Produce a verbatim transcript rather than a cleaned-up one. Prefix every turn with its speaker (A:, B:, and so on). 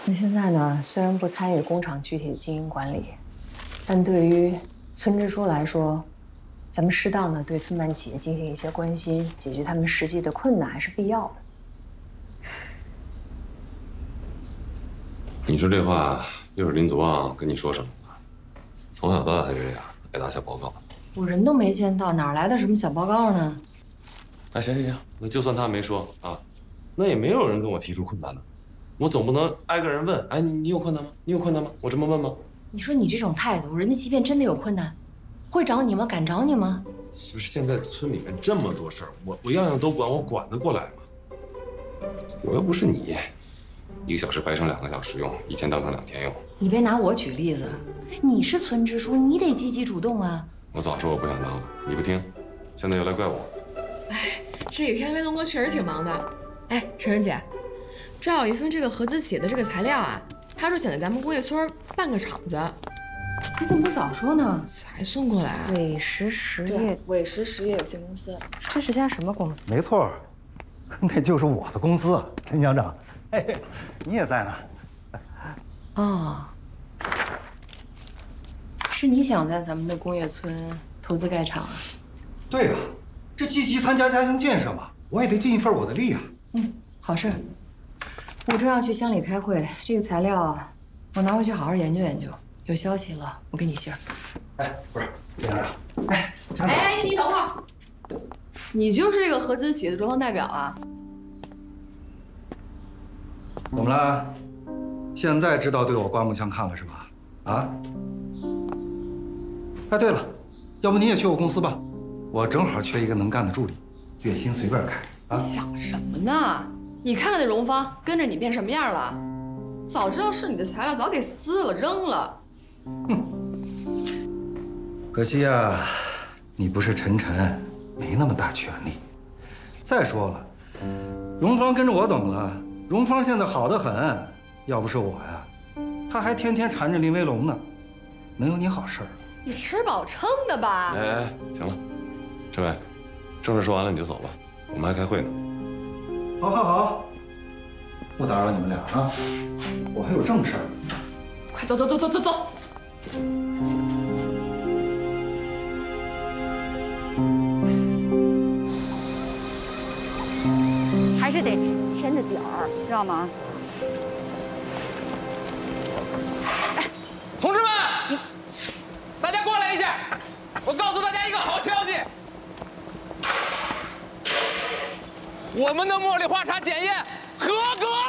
A: 那现在呢，虽然不参与工厂具体的经营管理，但对于村支书来说，咱们适当的对村办企业进行一些关心，解决他们实际的困难还是必要的。
B: 你说这话又是林祖旺跟你说什么吗？从小到大就这样，爱打小报告。
A: 我人都没见到，哪来的什么小报告呢？
B: 哎，行行行，那就算他没说啊，那也没有人跟我提出困难呢。我总不能挨个人问，哎，你你有困难吗？你有困难吗？我这么问吗？
A: 你说你这种态度，人家即便真的有困难，会找你吗？敢找你吗？
B: 不是现在村里面这么多事儿，我我样样都管，我管得过来吗？我又不是你，一个小时掰成两个小时用，一天当成两天用。
A: 你别拿我举例子，你是村支书，你得积极主动啊。
B: 我早说我不想当了，你不听，现在又来怪我。
C: 哎，这几天威龙哥确实挺忙的。哎，晨晨姐，这有一份这个合资企业的这个材料啊，他说想在咱们工业村办个厂子。
A: 你怎么不早说呢？
C: 才送过来啊。
A: 伟石实业，
C: 伟石实业有限公司，
A: 这是家什么公司？
D: 没错，那就是我的公司啊，陈乡长。哎，你也在呢。
A: 哦，是你想在咱们的工业村投资盖厂啊？
D: 对呀、啊，这积极参加家乡建设嘛，我也得尽一份我的力啊。
A: 嗯，好事。我正要去乡里开会，这个材料我拿回去好好研究研究。有消息了，我给你信儿。
D: 哎，不是，陈乡长，哎，厂长，
C: 哎，你等会儿，你就是这个合资企业的专方代表啊？
D: 怎么了？现在知道对我刮目相看了是吧？啊？哎，对了，要不你也去我公司吧，我正好缺一个能干的助理，月薪随便开。啊？
C: 你想什么呢？你看看那荣芳跟着你变什么样了？早知道是你的材料，早给撕了扔了。
D: 哼，可惜呀，你不是陈晨，没那么大权力。再说了，荣芳跟着我怎么了？荣芳现在好得很，要不是我呀，她还天天缠着林威龙呢，能有你好事儿？
C: 你吃饱撑的吧？
B: 哎哎，行了，陈伟，正事说完了你就走吧，我们还开会呢。
D: 好，好，好，不打扰你们俩啊，我还有正事儿。
C: 快走走走走走走！
E: 还是得签着点儿，知道吗？
F: 哎，同志们，大家过来一下，我告诉大家一个好消息，我们的茉莉花茶检验合格。